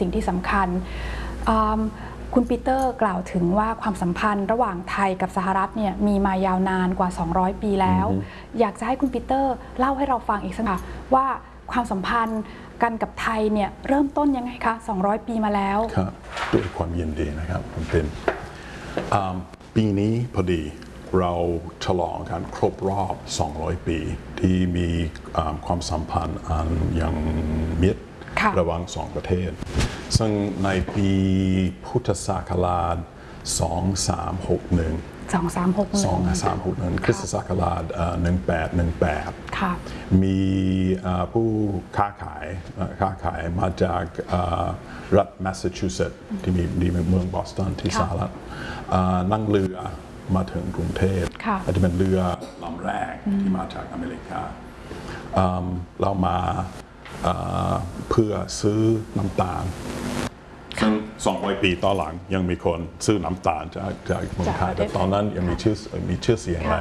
สิ่งที่สำคัญคุณปีเตอร์กล่าวถึงว่าความสัมพันธ์ระหว่างไทยกับสหรัฐเนี่ยมีมายาวนานกว่า200 ปีแล้วอยากจะให้คุณปีเตอร์เล่าให้เราฟังอีกสักค่ะว่าความสัมพันธ์กันกับไทยเนี่ยเริ่มต้นยังไงคะ200 ปีมาแล้วครับด้วยความยินดีนะครับคุณเป็นปีนี้พอดีเราฉลองการครบรอบ200 ปีที่มีความสัมพันธ์อันยังมิตรระหว่างสองประเทศซึ่งในปีพุทธศักราช2361คริสตศักราช1818มีผู้ค้าขายมาจากรัฐแมสซาชูเซตส์ที่มีเมืองบอสตันที่สหรัฐนั่งเรือมาถึงกรุงเทพอาจจะเป็นเรือลำแรกที่มาจากอเมริกาเรามาเพื่อซื้อน้ำตาลซึ่ง200 ปีต่อหลังยังมีคนซื้อน้ำตาลจากเมืองไทยแต่ตอนนั้นยังมีชื่อเสียง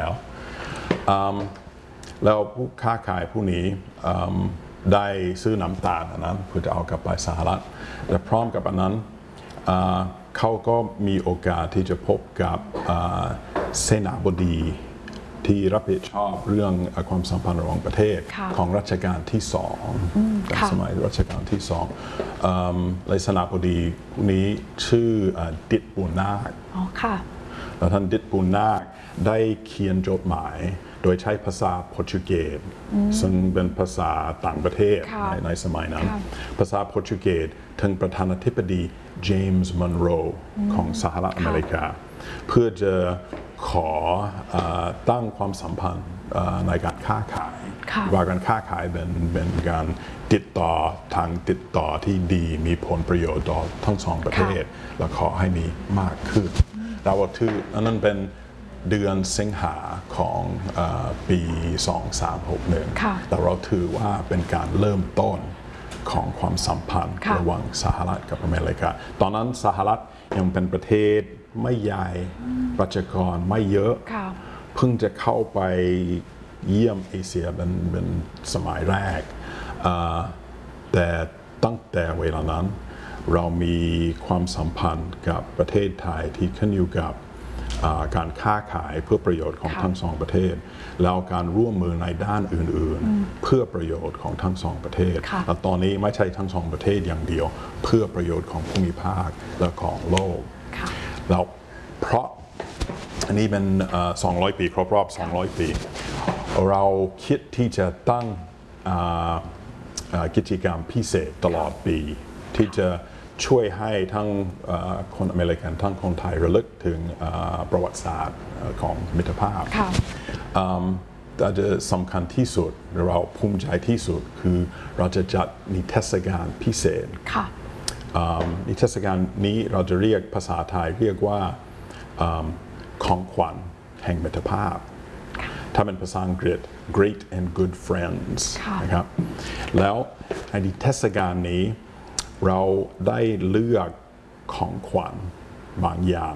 แล้วผู้ค้าขายผู้นี้ได้ซื้อน้ำตาลนั้นเพื่อจะเอากลับไปสหรัฐแต่พร้อมกับอันนั้นเขาก็มีโอกาสที่จะพบกับเสนาบดีที่รับผิดชอบเรื่องความสัมพันธ์ระหว่างประเทศของรัชกาลที่2สมัยรัชกาลที่2เลยเสนาบดีผู้นี้ชื่อดิษฐ์ปูนาคแล้วท่านดิษฐ์ปูนาคได้เขียนจดหมายโดยใช้ภาษาโปรตุเกสซึ่งเป็นภาษาต่างประเทศในสมัยนั้นภาษาโปรตุเกสถึงประธานาธิบดีเจมส์มอนโรของสหรัฐอเมริกาเพื่อจะขอตั้งความสัมพันธ์ในการค้าขายว่าการค้าขายเป็นการติดต่อที่ดีมีผลประโยชน์ต่อทั้งสองประเทศและขอให้มีมากขึ้นเราถือนั้นเป็นเดือนสิงหาของปี2361แต่เราถือว่าเป็นการเริ่มต้นของความสัมพันธ์ระหว่างสหรัฐกับอเมริกาตอนนั้นสหรัฐยังเป็นประเทศไม่ใหญ่ประชากรไม่เยอะเพิ่งจะเข้าไปเยี่ยมเอเชียเป็นสมัยแรกแต่ตั้งแต่เวลานั้นเรามีความสัมพันธ์กับประเทศไทยที่ขึ้นอยู่กับการค้าขายเพื่อประโยชน์ของทั้งสองประเทศแล้วการร่วมมือในด้านอื่นๆเพื่อประโยชน์ของทั้งสองประเทศและตอนนี้ไม่ใช่ทั้งสองประเทศอย่างเดียวเพื่อประโยชน์ของภูมิภาคและของโลกแล้วเพราะอันนี้เป็น200 ปีครบรอบ200 ปีเราคิดที่จะตั้งกิจกรรมพิเศษตลอดปีที่จะช่วยให้ทั้งคนอเมริกันทั้งคนไทยระลึกถึงประวัติศาสตร์ของมิตรภาพแต่จะสำคัญที่สุดเราภูมิใจที่สุดคือเราจะจัดนิทรรศการพิเศษนิทรรศการนี้เราจะเรียกภาษาไทยเรียกว่าของขวัญแห่งมิตรภาพถ้าเป็นภาษาอังกฤษ Great and Good Friends นะครับแล้วในนิทรรศการนี้เราได้เลือกของขวัญบางอย่าง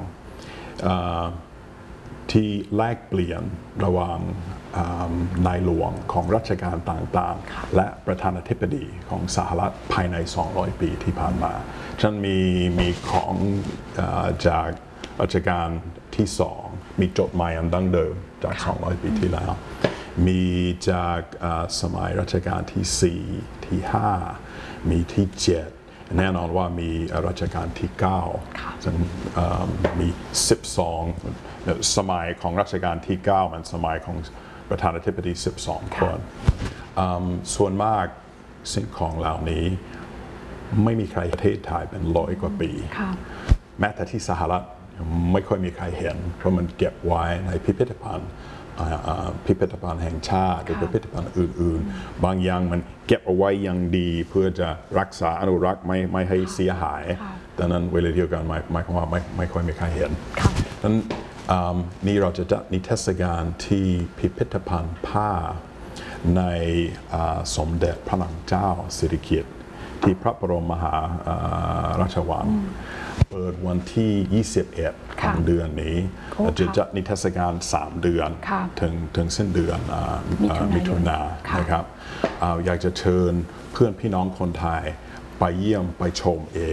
ที่แลกเปลี่ยนระหว่างนายหลวงของรัชกาลต่างๆและประธานาธิบดีของสหรัฐภายใน200 ปีที่ผ่านมาฉันมีของจากรัชกาลที่2มีจดหมายอันดั้งเดิมจาก200 ปีที่แล้วมีจากสมัยรัชกาลที่4ที่5มีที่7แน่นอนว่ามีรัชกาลที่9ซึ่งมี12สมัยของรัชกาลที่9มันสมัยของประธานาธิบดี12 คนส่วนมากสิ่งของเหล่านี้ไม่มีใครประเทศไทยเป็น100 กว่าปีแม้แต่ที่สหรัฐไม่ค่อยมีใครเห็นเพราะมันเก็บไว้ในพิพิธภัณฑ์แห่งชาติหรือพิพิธภัณฑ์อื่นๆบางอย่างมันเก็บเอาไว้อย่างดีเพื่อจะรักษาอนุรักษ์ไม่ให้เสียหายแต่นั้นเวลาเดียวกันหมายความว่าไม่ค่อยมีใครเห็นนั้นนี่เราจะจัดนิทรรศการที่พิพิธภัณฑ์ผ้าในสมเด็จพระนางเจ้าสิริกิติ์ที่พระบรมมหาราชวังเปิดวันที่21ของเดือนนี้จะจัดนิทรรศการ3 เดือนถึงสิ้นเดือนมิถุนายนนะครับอยากจะเชิญเพื่อนพี่น้องคนไทยไปเยี่ยมไปชมเอง